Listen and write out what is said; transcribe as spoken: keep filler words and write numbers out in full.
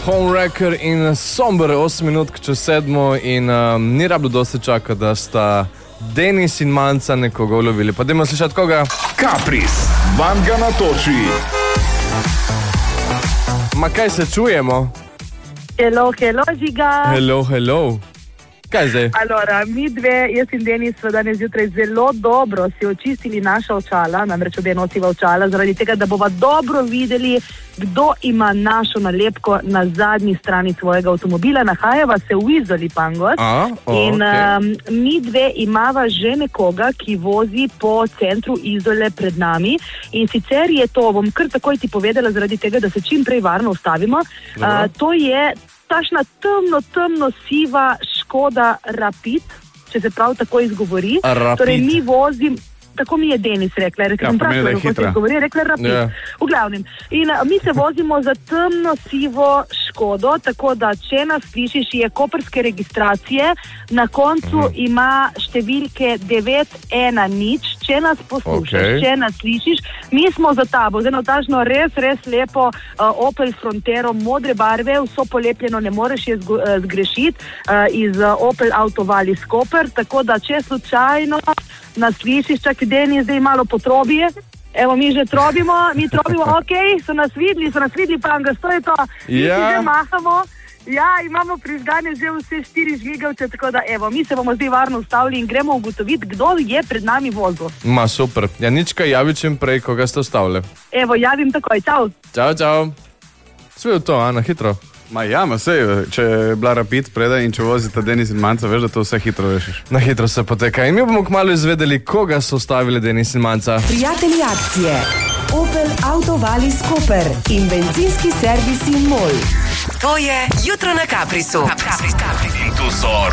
Homewrecker in Somber, osem minut čez sedmo in um, ni rabilo dosti čaka, da sta Denis in Manca nekoga ulovili. Pa dajmo slišati koga? Kapris, van ga natoči. Ma kaj se čujemo? Hello, hello, Žiga. Hello, hello. Kaj zdaj? Allora, mi dve, jaz in Denis, smo danes zjutraj zelo dobro si očistili naša očala, namreč obe nosiva očala, zaradi tega, da bova dobro videli, kdo ima našo nalepko na zadnji strani svojega avtomobila. Nahajava se v Izoli, Pangos. A, o, in okay. um, mi dve imava že nekoga, ki vozi po centru Izole pred nami. In sicer je to, bom kar takoj ti povedala, zaradi tega, da se čim prej varno ustavimo. Uh, to je tašna temno, temno siva Škoda Rapid, če se prav tako izgovori. Rapid. Torej mi vozim, tako mi je Denis rekla, rekla, Ja, pomeni, da je hitra. izgovori, rekla Rapid. Ja. V glavnem. In a, mi se vozimo za temno sivo Škodo, tako da če nas slišiš, je koprske registracije, na koncu uh-huh. ima številke devet ena nič, če nas poslušaš, Okay. če nas slišiš, mi smo za tabo, zdaj notažno res, res lepo uh, Opel Frontero modre barve, vso polepljeno, ne moreš je zgo, uh, zgrešiti uh, iz uh, Opel Autovali Skoper, tako da če slučajno nas slišiš, čak Denis zdaj malo potrobije, evo mi že trobimo, mi trobimo, ok, so nas videli, so nas videli, Pangos, to je to, mi Ja. si že mahamo. Ja, imamo prižgane že vse štiri žmigavce, tako da evo, mi se bomo zdaj varno ustavili in gremo ugotoviti, kdo je pred nami vozil. Ma super. Ja, nič kaj javi čim prej, koga ste ostavili. Evo, javim takoj, čau. Čau, čau. Sve to, Ana, hitro. Ma ja, ma sej, če je bila Rapid predaj in če vozita Denis in Manca, veš, da to vse hitro rešiš. Na hitro se poteka in mi bomo kmalu izvedeli, koga so ostavili Denis in Manca. Prijatelji akcije. Opel Autovali Skoper in bencinski servisi MOL. To je Jutro na Kaprisu. In tu so